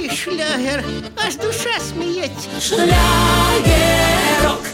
такий шлягер, аж душа сміється. Шлягерок.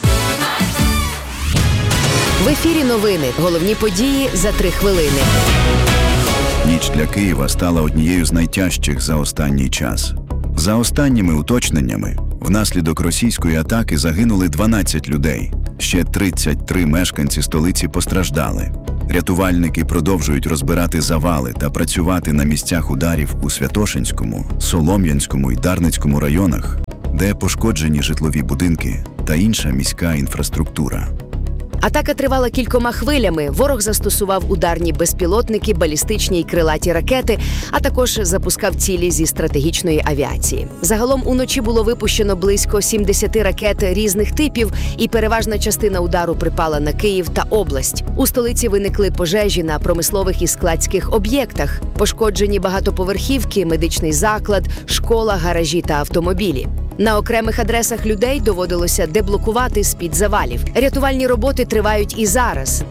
В ефірі новини. Головні події за 3 хвилини. Ніч для Києва стала однією з найтяжчих за останній час. За останніми уточненнями, внаслідок російської атаки загинули 12 людей. Ще 33 мешканці столиці постраждали. Рятувальники продовжують розбирати завали та працювати на місцях ударів у Святошинському, Солом'янському і Дарницькому районах, де пошкоджені житлові будинки та інша міська інфраструктура. Атака тривала кількома хвилями. Ворог застосував ударні безпілотники, балістичні й крилаті ракети, а також запускав цілі зі стратегічної авіації. Загалом уночі було випущено близько 70 ракет різних типів, і переважна частина удару припала на Київ та область. У столиці виникли пожежі на промислових і складських об'єктах. Пошкоджені багатоповерхівки, медичний заклад, школа, гаражі та автомобілі. На окремих адресах людей доводилося деблокувати з-під завалів. Рятувальні роботи тривають і зараз.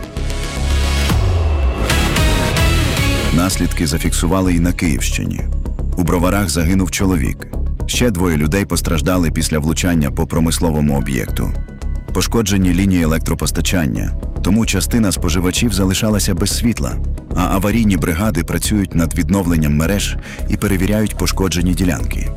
Наслідки зафіксували і на Київщині. У Броварах загинув чоловік. Ще 2 людей постраждали після влучання по промисловому об'єкту. Пошкоджені лінії електропостачання, тому частина споживачів залишалася без світла, а аварійні бригади працюють над відновленням мереж і перевіряють пошкоджені ділянки.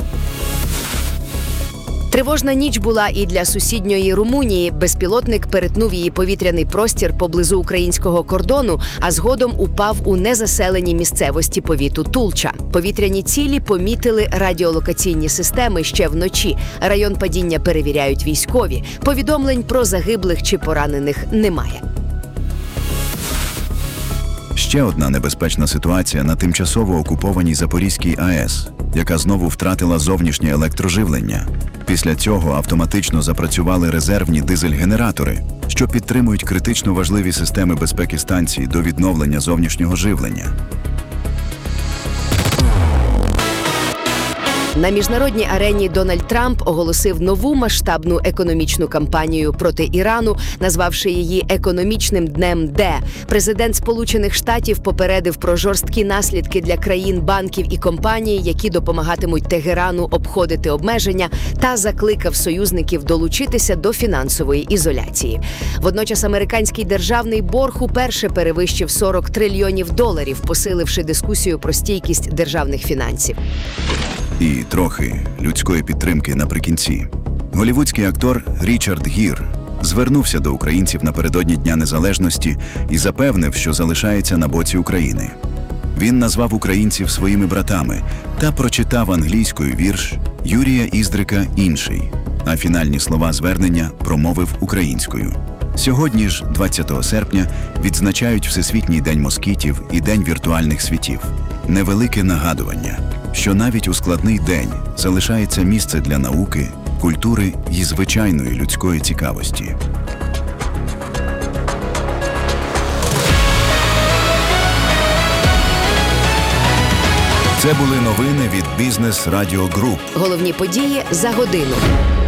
Тривожна ніч була і для сусідньої Румунії. Безпілотник перетнув її повітряний простір поблизу українського кордону, а згодом упав у незаселеній місцевості повіту Тулча. Повітряні цілі помітили радіолокаційні системи ще вночі. Район падіння перевіряють військові. Повідомлень про загиблих чи поранених немає. Ще одна небезпечна ситуація на тимчасово окупованій Запорізькій АЕС, яка знову втратила зовнішнє електроживлення. Після цього автоматично запрацювали резервні дизель-генератори, що підтримують критично важливі системи безпеки станції до відновлення зовнішнього живлення. На міжнародній арені Дональд Трамп оголосив нову масштабну економічну кампанію проти Ірану, назвавши її «економічним днем Д». Президент Сполучених Штатів попередив про жорсткі наслідки для країн, банків і компаній, які допомагатимуть Тегерану обходити обмеження, та закликав союзників долучитися до фінансової ізоляції. Водночас американський державний борг уперше перевищив $40 трильйонів, посиливши дискусію про стійкість державних фінансів. І трохи людської підтримки наприкінці. Голлівудський актор Річард Гір звернувся до українців напередодні Дня Незалежності і запевнив, що залишається на боці України. Він назвав українців своїми братами та прочитав англійською вірш Юрія Іздрика «Інший», а фінальні слова звернення промовив українською. Сьогодні ж, 20 серпня, відзначають Всесвітній день москітів і День віртуальних світів. Невелике нагадування, що навіть у складний день залишається місце для науки, культури і звичайної людської цікавості. Це були новини від Бізнес Радіо Груп. Головні події за годину.